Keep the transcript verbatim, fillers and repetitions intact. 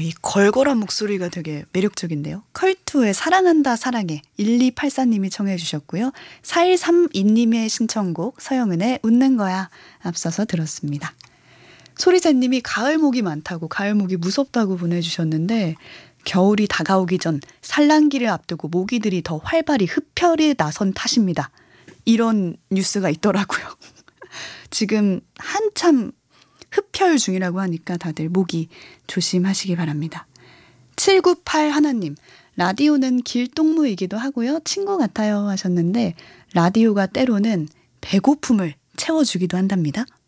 이 걸걸한 목소리가 되게 매력적인데요. 컬투의 사랑한다 사랑해 일이팔사님이 청해 주셨고요. 사일삼이님의 신청곡 서영은의 웃는 거야 앞서서 들었습니다. 소리새님이 가을목이 많다고 가을목이 무섭다고 보내주셨는데 겨울이 다가오기 전 산란기를 앞두고 모기들이 더 활발히 흡혈에 나선 탓입니다. 이런 뉴스가 있더라고요. 지금 한참 흡혈 중이라고 하니까 다들 모기 조심하시기 바랍니다. 칠구팔 하나님, 라디오는 길동무이기도 하고요. 친구 같아요 하셨는데 라디오가 때로는 배고픔을 채워주기도 한답니다.